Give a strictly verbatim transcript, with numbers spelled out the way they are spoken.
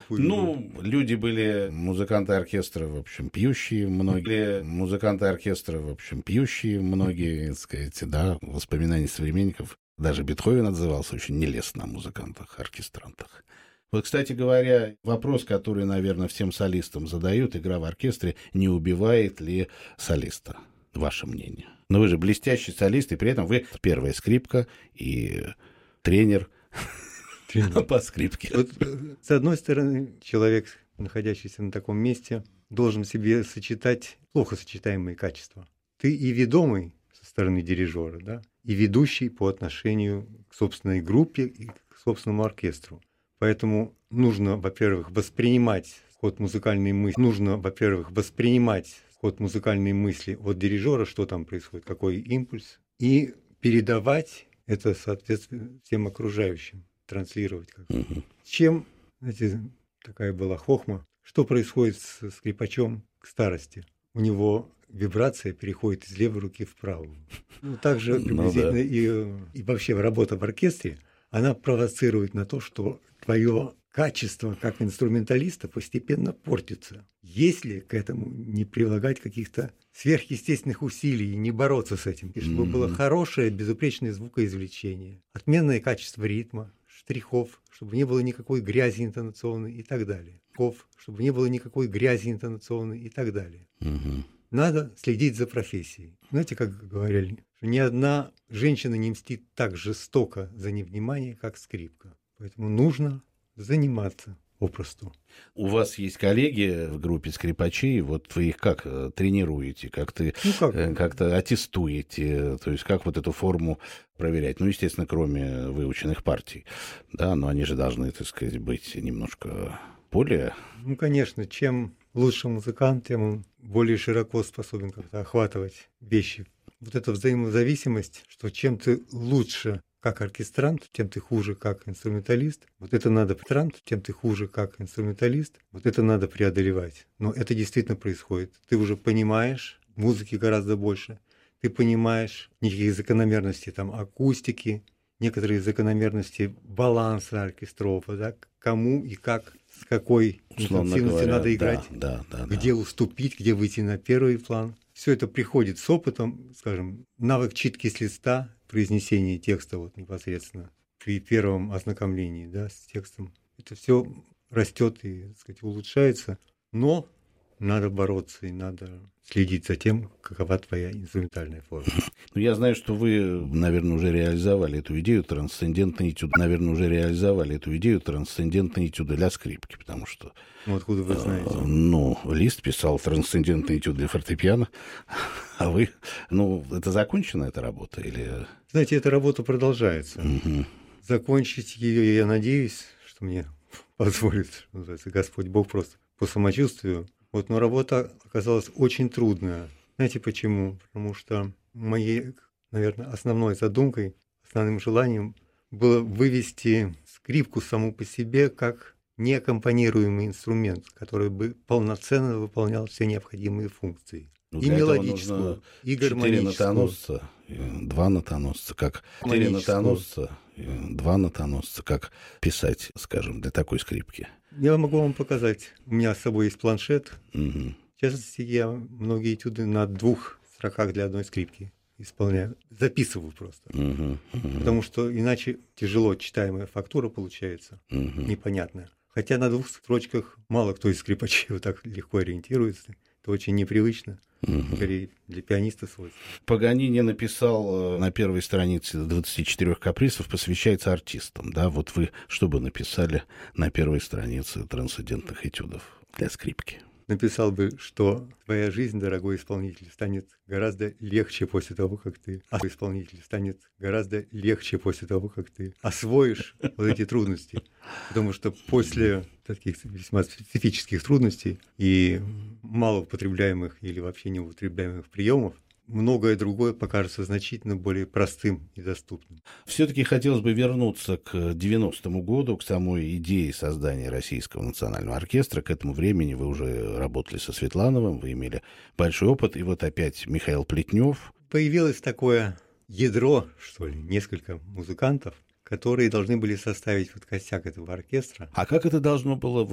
хуже. Ну, люди были музыканты оркестра, в общем, пьющие, многие музыканты оркестра, в общем, пьющие, многие, так сказать, да, воспоминания современников. Даже Бетховен отзывался очень нелестно о музыкантах, оркестрантах. Вот, кстати говоря, вопрос, который, наверное, всем солистам задают: игра в оркестре не убивает ли солиста? Ваше мнение. Но вы же блестящий солист, и при этом вы первая скрипка и тренер, тренер. по скрипке. Вот, с одной стороны, человек, находящийся на таком месте, должен себе сочетать плохо сочетаемые качества. Ты и ведомый со стороны дирижера, да, и ведущий по отношению к собственной группе и к собственному оркестру. Поэтому нужно, во-первых, воспринимать ход музыкальной мысли, нужно, во-первых, воспринимать ход музыкальной мысли от дирижера, что там происходит, какой импульс, и передавать это, соответственно, всем окружающим, транслировать. Как. Угу. Чем, знаете, такая была хохма, что происходит с скрипачом к старости? У него вибрация переходит из левой руки в правую. Ну, также приблизительно ну, да. и, и вообще работа в оркестре, она провоцирует на то, что твое качество как инструменталиста постепенно портится. Если к этому не прилагать каких-то сверхъестественных усилий и не бороться с этим, и чтобы mm-hmm. было хорошее, безупречное звукоизвлечение, отменное качество ритма, штрихов, чтобы не было никакой грязи интонационной и так далее. Штрихов, чтобы не было никакой грязи интонационной и так далее. Mm-hmm. Надо следить за профессией. Знаете, как говорили, что ни одна женщина не мстит так жестоко за невнимание, как скрипка. Поэтому нужно заниматься попросту. У вас есть коллеги в группе скрипачей, вот вы их как тренируете, как ты ну, как? как-то аттестуете, то есть как вот эту форму проверять? Ну, естественно, кроме выученных партий, да, но они же должны, так сказать, быть немножко более... Ну, конечно, чем лучше музыкант, тем он более широко способен как-то охватывать вещи. Вот эта взаимозависимость, что чем ты лучше как оркестрант, тем ты хуже как инструменталист. Вот это надо оркестрант, тем ты хуже как инструменталист. Вот это надо преодолевать. Но это действительно происходит. Ты уже понимаешь музыки гораздо больше. Ты понимаешь некие закономерности там акустики, некоторые закономерности баланса оркестров, да, кому и как, с какой интенсивностью надо играть, да, да, да, где да. уступить, где выйти на первый план. Все это приходит с опытом, скажем, навык читки с листа, произнесение текста вот непосредственно при первом ознакомлении, да, с текстом. Это все растет и, так сказать, улучшается, но надо бороться и надо следить за тем, какова твоя инструментальная форма. Ну, я знаю, что вы, наверное, уже реализовали эту идею трансцендентной этюды. Наверное, уже реализовали эту идею трансцендентной этюды для скрипки, потому что... Ну, откуда вы знаете? Э, ну, Лист писал трансцендентный этюд для фортепиано, а вы... Ну, это закончена эта работа или... Знаете, эта работа продолжается. Угу. Закончить ее, я надеюсь, что мне позволит, что называется, Господь Бог просто по самочувствию. Вот, но работа оказалась очень трудная. Знаете почему? Потому что моей, наверное, основной задумкой, основным желанием было вывести скрипку саму по себе как неаккомпанируемый инструмент, который бы полноценно выполнял все необходимые функции. Ну, и мелодическую, и гармоническую. Четыре нотоносца, два нотоносца, как четыре нотоносца, два нотоносца, как писать, скажем, для такой скрипки. Я могу вам показать. У меня с собой есть планшет. Угу. В частности, я многие этюды на двух строках для одной скрипки исполняю. Записываю просто. Угу. Угу. Потому что иначе тяжело читаемая фактура получается, угу. непонятная. Хотя на двух строчках мало кто из скрипачей вот так легко ориентируется. Это очень непривычно. Угу. Скорее для пианиста свойственно. Паганини написал на первой странице двадцати четырёх каприсов, посвящается артистам. Да? Вот вы что бы написали на первой странице трансцендентных этюдов для скрипки? Написал бы, что твоя жизнь, дорогой исполнитель, станет гораздо легче после того, как ты а исполнитель станет гораздо легче после того, как ты освоишь вот эти трудности. Потому что после таких весьма специфических трудностей и малоупотребляемых или вообще неупотребляемых приемов, многое другое покажется значительно более простым и доступным. Все-таки хотелось бы вернуться к девяностому году, к самой идее создания Российского национального оркестра. К этому времени вы уже работали со Светлановым, вы имели большой опыт, и вот опять Михаил Плетнев. Появилось такое ядро, что ли, несколько музыкантов, которые должны были составить вот костяк этого оркестра. А как это должно было